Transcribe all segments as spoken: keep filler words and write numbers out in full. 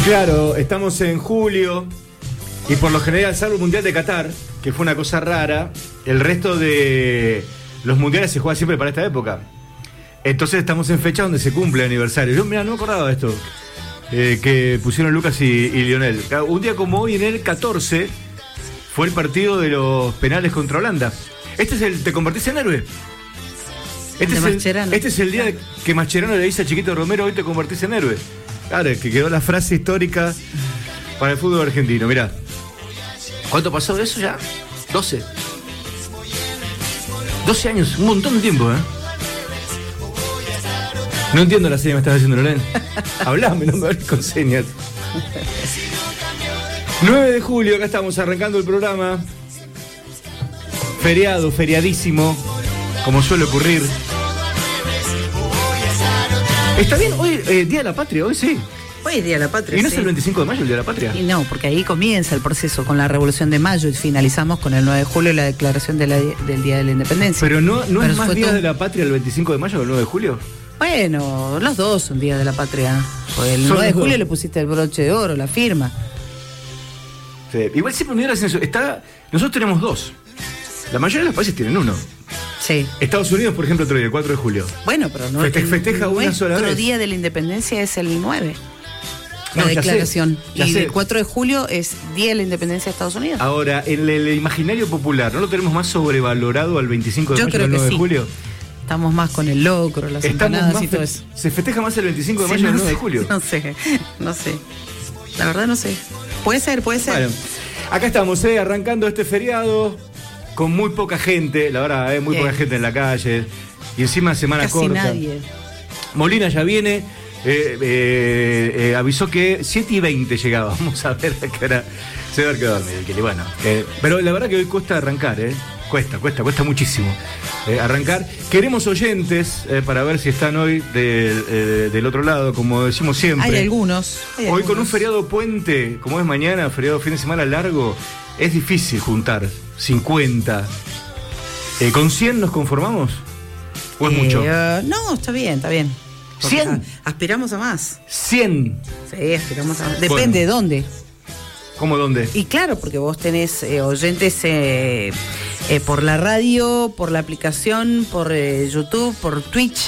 Claro, estamos en julio y por lo general, salvo el Mundial de Qatar, que fue una cosa rara, el resto de los mundiales se juega siempre para esta época. Entonces estamos en fecha donde se cumple el aniversario. Yo, mira, no me acordaba de esto, eh, que pusieron Lucas y, y Lionel. Un día como hoy, en el catorce, fue el partido de los penales contra Holanda. Este es el ¿te convertís en héroe? Este, es el, este es el día que Mascherano le dice a Chiquito Romero, hoy te convertís en héroe. Claro, que quedó la frase histórica para el fútbol argentino. Mirá, ¿cuánto pasó de eso ya? doce. doce años, un montón de tiempo, ¿eh? No entiendo la seña que me estás haciendo, Lorén. Hablame, no me hables con señas. nueve de julio, acá estamos arrancando el programa. Feriado, feriadísimo, como suele ocurrir. Está bien, hoy, eh, Día de la Patria, hoy sí. Hoy es Día de la Patria. ¿Y no sí. es el veinticinco de mayo el Día de la Patria? Y no, porque ahí comienza el proceso con la Revolución de Mayo y finalizamos con el nueve de julio la declaración de la, del Día de la Independencia. Pero no, no Pero es más fue Día todo... de la Patria el veinticinco de mayo que el nueve de julio. Bueno, los dos son Día de la Patria. Porque el Son nueve de julio dos. le pusiste el broche de oro, la firma. Sí. Igual siempre me dio la sensación, está, nosotros tenemos dos. La mayoría de los países tienen uno. Sí. Estados Unidos, por ejemplo, otro día, el cuatro de julio. Bueno, pero no Feste- festeja una sola Otro vez. día de la Independencia es el nueve. La No, ya declaración. sé, ya y sé. el cuatro de julio es Día de la Independencia de Estados Unidos. Ahora, en el, el imaginario popular, ¿no lo tenemos más sobrevalorado al veinticinco de Yo mayo que creo al que nueve sí. de julio? Estamos más con el locro, las Estamos empanadas más y todo fe- eso. ¿Se festeja más el veinticinco de Sí, mayo que no el nueve sé, de julio? No sé, no sé. La verdad no sé. Puede ser, puede ser. Bueno, acá estamos, ¿eh? Arrancando este feriado con muy poca gente, la verdad, ¿eh? Muy Bien. poca gente en la calle. Y encima semana Casi corta. nadie. Molina ya viene, eh, eh, eh, avisó que siete y veinte llegaba. Vamos a ver a qué hora se va a quedar dormido. el Kili. Bueno, eh, pero la verdad que hoy cuesta arrancar, ¿eh? Cuesta, cuesta, cuesta muchísimo eh, arrancar. Queremos oyentes eh, para ver si están hoy de, eh, del otro lado, como decimos siempre. Hay algunos. hay Hoy algunos. con un feriado puente, como es mañana, feriado fin de semana largo, es difícil juntar cincuenta. Eh, ¿Con cien nos conformamos? ¿O es Eh, mucho? uh, no, está bien, está bien. Porque ¿cien? a- Aspiramos a más. cien. Sí, aspiramos a más. Depende Bueno. de dónde. ¿Cómo dónde? Y claro, porque vos tenés eh, oyentes eh, eh, por la radio, por la aplicación, por eh, YouTube, por Twitch,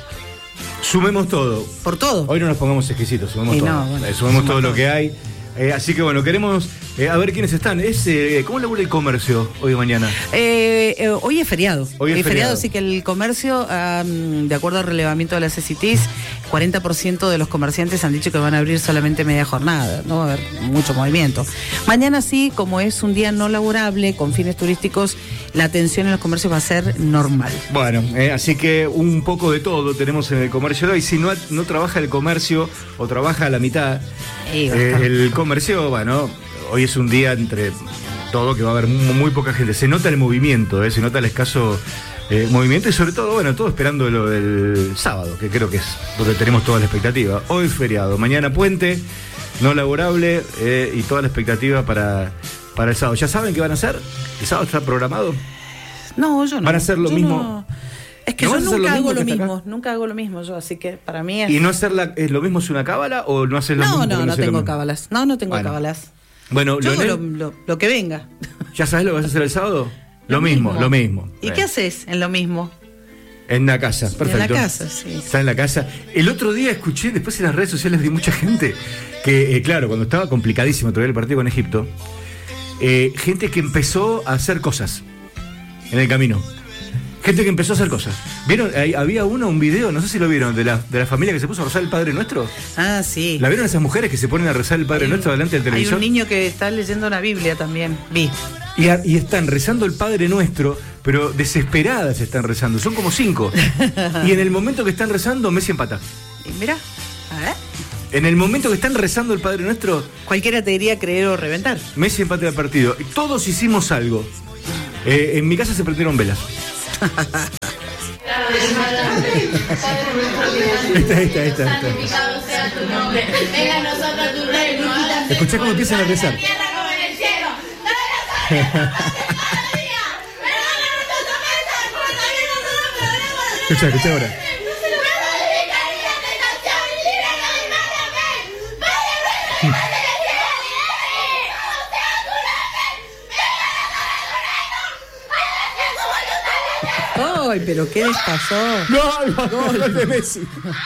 Sumemos todo. por todo. Hoy no nos pongamos exquisitos, sumemos Y todo. no, bueno, Eh, sumemos sumamos todo lo todo. que hay. Eh, así que bueno, queremos eh, a ver quiénes están. Es, eh, ¿Cómo labura el comercio hoy y mañana? Eh, eh, hoy es feriado. Hoy es feriado. así que el comercio, um, de acuerdo al relevamiento de la C C T I S, cuarenta por ciento de los comerciantes han dicho que van a abrir solamente media jornada. No va a haber mucho movimiento. Mañana sí, como es un día no laborable, con fines turísticos, la atención en los comercios va a ser normal. Bueno, eh, así que un poco de todo tenemos en el comercio de hoy. Si no, no trabaja el comercio o trabaja a la mitad, Y va a eh, estar- el comercio, bueno, hoy es un día entre todo que va a haber muy, muy poca gente. Se nota el movimiento, eh, se nota el escaso eh, movimiento y sobre todo, bueno, todo esperando lo del sábado, que creo que es donde tenemos toda la expectativa. Hoy feriado, mañana puente, no laborable eh, y toda la expectativa para, para el sábado. ¿Ya saben qué van a hacer? ¿El sábado está programado? No, yo no. Van a hacer lo Yo mismo. no. Es que ¿No yo vas a hacer nunca lo mismo hago lo que está mismo, acá? nunca hago lo mismo yo, así que para mí es... ¿Y no hacer la, es lo mismo es una cábala o no haces lo mismo? No, porque no, no haces lo tengo mismo? cábalas. No, no tengo Bueno. cábalas. Bueno, Yo hago lo, Leonel, lo- lo que venga. ¿ya sabes lo que vas a hacer el sábado? Lo, mismo, lo mismo. ¿Y Bueno. qué haces en lo mismo? En la casa, perfecto. En la casa, sí. Está en la casa. El otro día escuché, después en las redes sociales de mucha gente, que, eh, claro, cuando estaba complicadísimo todavía el partido con Egipto, eh, gente que empezó a hacer cosas en el camino. Gente que empezó a hacer cosas. ¿Vieron? Ahí había uno, un video, no sé si lo vieron, de la, de la familia que se puso a rezar el Padre Nuestro. Ah, sí. ¿La vieron esas mujeres que se ponen a rezar el Padre Hay un- Nuestro delante del Hay televisor? un niño que está leyendo una Biblia también. Vi. Y, a- y están rezando el Padre Nuestro, pero desesperadas están rezando. Son como cinco. Y en el momento que están rezando, Messi empata. Y mira, a ver. En el momento que están rezando el Padre Nuestro, Cualquiera te diría creer o reventar. Messi empata el partido. Y todos hicimos algo. Eh, en mi casa se prendieron velas. Esta, esta, esta, esta. Santificado sea tu nombre, venga a nosotros tu reino, hágase Escuchá cómo empiezan a rezar. en la tierra como en el cielo. Danos hoy nuestro pan de cada día. Perdona nuestras ofensas, como también nosotros perdonamos a los Escuchá, escuchá ahora. No nos dejes caer en la tentación y líbranos del mal. Amén. Padre nuestro Ay, pero ¿qué les pasó? No, no, gol de Messi.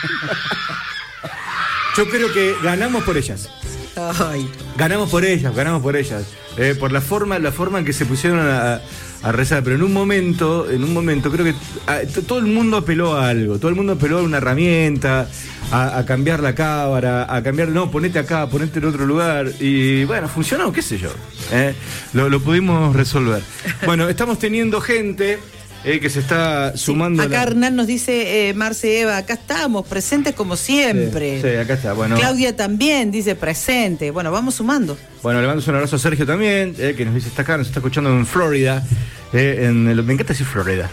Yo creo que ganamos por ellas. Ay. Ganamos por ellas, ganamos por ellas. Eh, por la forma, la forma en que se pusieron a, a rezar. Pero en un momento, en un momento, creo que a, t- todo el mundo apeló a algo. Todo el mundo apeló a una herramienta, a, a cambiar la cámara, a cambiar, no, ponete acá, ponete en otro lugar. Y bueno, funcionó, qué sé yo. Eh, lo, lo pudimos resolver. Bueno, estamos teniendo gente. Eh, que se está sumando. Acá la... Hernán nos dice, eh, Marce Eva, acá estamos, presentes como siempre. Sí, sí, acá está. Bueno, Claudia también dice presente. Bueno, vamos sumando. bueno, le mando un abrazo a Sergio también, eh, que nos dice, está acá, nos está escuchando en Florida. Eh, en el... Me encanta decir Florida.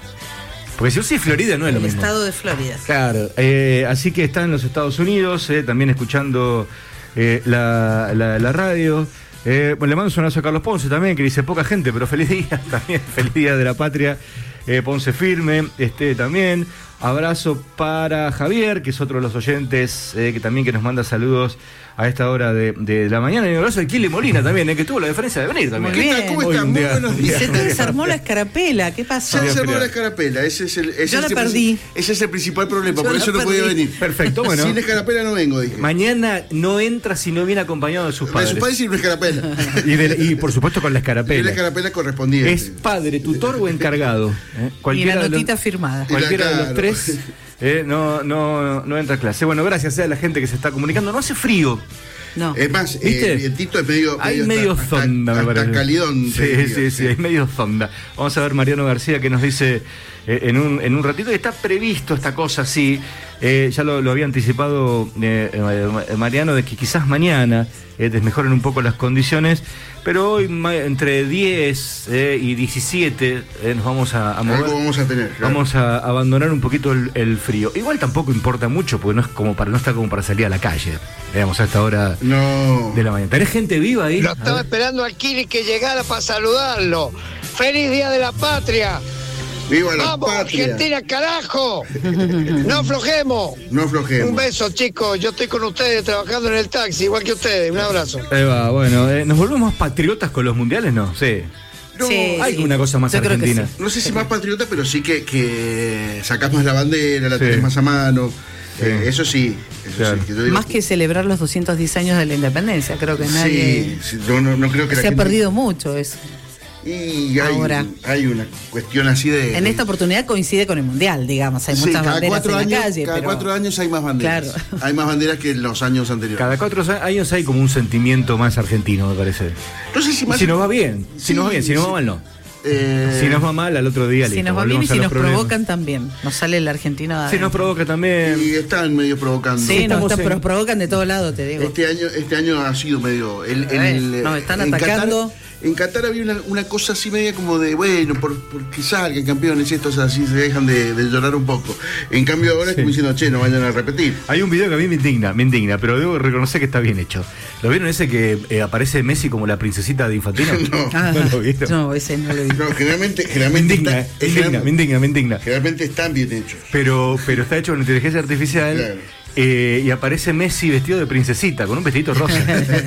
Porque si yo sí Florida no es lo El mismo. estado de Florida. Claro, eh, así que está en los Estados Unidos, eh, también escuchando eh, la, la, la radio. Eh, bueno, le mando un abrazo a Carlos Ponce también, que dice poca gente, pero feliz día también, feliz día de la patria. Eh, Ponce firme, este también. Abrazo para Javier, que es otro de los oyentes, eh, que también que nos manda saludos a esta hora de, de la mañana. Y un abrazo de Kili Molina también, eh, que tuvo la diferencia de venir también. Muy ¿Qué bien. tal? ¿Cómo Hoy están? un Muy día- buenos un Y días. se te desarmó la escarapela, ¿qué pasó? Se Bien, desarmó feriado. la escarapela, ese es el, ese Yo es la el perdí. princip- ese es el principal problema, Yo por la eso no podía perdí. venir. Perfecto, bueno. Sin escarapela no vengo, dije. Mañana no entra si no viene acompañado de sus Me padres. su padre sin una escarapela. Y, de- y por supuesto con la Y la escarapela. escarapela correspondiente. Es padre, tutor o encargado. ¿eh? Y Cualquiera la de los- notita firmada. Cualquiera de los Claro. tres eh, no, no, no entra a clase. Bueno, gracias a la gente que se está comunicando. No hace frío. No. Es más, ¿Viste? eh, el vientito es medio. Hay medio hasta- zonda, me hasta parece. calidón. Sí, te sí, digo, sí, hay medio zonda. Vamos a ver Mariano García que nos dice eh, en, un, en un ratito que está previsto esta cosa, sí. Eh, ya lo, lo había anticipado eh, eh, Mariano, de que quizás mañana eh, desmejoren un poco las condiciones, pero hoy ma- entre diez eh, y diecisiete eh, nos vamos a, a mover. Algo vamos a tener. claro. Vamos a abandonar un poquito el, el frío. Igual tampoco importa mucho, porque no es como para no está como para salir a la calle, digamos, a esta hora No. de la mañana. ¿Tenés gente viva ahí? Lo A estaba ver. esperando al Kiri que llegara para saludarlo. ¡Feliz Día de la Patria! ¡Viva la ¡Vamos, patria! Argentina, carajo! ¡No aflojemos! No aflojemos. Un beso, chicos. Yo estoy con ustedes trabajando en el taxi, igual que ustedes. Un abrazo. Ahí va, bueno, eh, ¿nos volvemos patriotas con los mundiales? No, sí. No, Sí, Hay sí. una cosa más Yo creo que argentina. sí. No sé si más patriota, pero sí que, que sacás más la bandera, la Sí. tenés más a mano. Sí. Eh, eso sí. Eso Claro. sí que yo digo- Más que celebrar los doscientos diez años de la independencia, creo que nadie... Sí, sí, no, no, no creo que la Se ha gente- perdido mucho eso. Y hay, Ahora. hay una cuestión así de. En esta oportunidad coincide con el Mundial, digamos. Hay Sí, muchas cada banderas cuatro en años, la calle. cada pero... cuatro años hay más banderas. Claro. Hay más banderas que en los años anteriores. Cada cuatro años hay como un sentimiento más argentino, me parece. No sé si Y más. si nos va bien, si Sí, nos va bien, si nos va sí. mal no. eh, Si nos va mal, al otro día Si listo, nos va bien y volvemos a si los nos problemas. provocan también. Nos sale el argentino de Si nos adentro. provoca también. Y están medio provocando. Sí, nos Estamos están, en- pero nos provocan de todos lados, te digo. Este año, este año ha sido medio. El, A ver, el- nos están en atacando. Qatar, en Qatar había una, una cosa así media como de, bueno, por, por que salgan campeones, estos así se dejan de, de llorar un poco. En cambio ahora es Sí. como diciendo, che, no vayan a repetir. Hay un video que a mí me indigna, me indigna, pero debo reconocer que está bien hecho. ¿Lo vieron ese que eh, aparece Messi como la princesita de Infantino? No. Ah, no lo vieron. no, ese no lo vi. No, generalmente, Me generalmente indigna, está- me indigna, me indigna, me indigna. generalmente están bien hechos. Pero, pero está hecho con inteligencia artificial. Claro. eh, y aparece Messi vestido de princesita, con un vestidito rosa.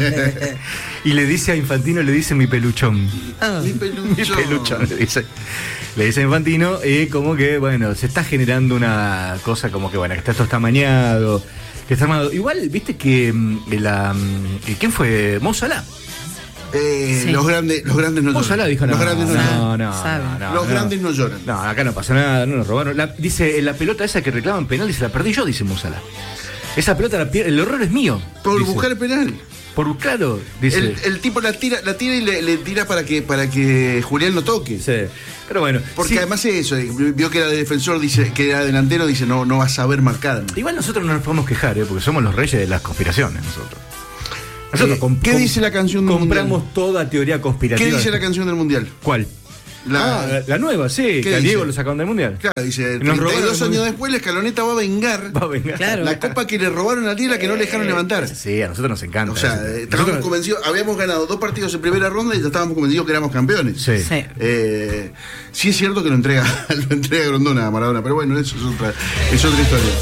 Y le dice a Infantino, le dice mi peluchón. Ah, Mi Mi pelucho. peluchón, le dice. Le dice a Infantino, y como que, bueno, se está generando una cosa como que, bueno, que esto está amañado, que está armado. Igual, viste que mm, la. mm, ¿Quién fue? Mo Salah. Eh, Sí. Los grandes, los grandes no Mo lloran. Salah dijo, no, los grandes no, no, lloran. no, no, Saben. no, Los no. grandes no lloran. No, acá no pasa nada, no nos robaron. La- dice, la pelota esa que reclaman penal, dice, la perdí yo, dice Mo Salah. Esa pelota, la pier- el error es mío. Por dice. buscar el penal. Por, claro, dice. El, el tipo la tira, la tira y le, le tira para que, para que Julián no toque. Sí. Pero bueno. Porque sí. además es eso, eh, vio que era de defensor, dice, que era delantero, dice, no, no va a saber marcar. Igual nosotros no nos podemos quejar, ¿eh? Porque somos los reyes de las conspiraciones nosotros. Nosotros Eh, com- ¿qué com- dice la canción del compramos Mundial? toda teoría conspirativa. ¿Qué dice la canción del Mundial? ¿Cuál? La- Ah, la, la nueva, sí, que a dice? Diego lo sacaron del mundial. Claro, dice, Nos treinta y robaron dos el años Mundial. después la Escaloneta va a vengar Va a vengar. Claro. la copa que le robaron a ti, la que no le dejaron levantar. Sí, a nosotros nos encanta. O sea, eso. eh, estábamos Nosotros- convencidos, habíamos ganado dos partidos en primera ronda y ya estábamos convencidos que éramos campeones. Sí. Sí. Eh, sí es cierto que lo entrega, lo entrega Grondona a Maradona, pero bueno, eso es otra, es otra historia.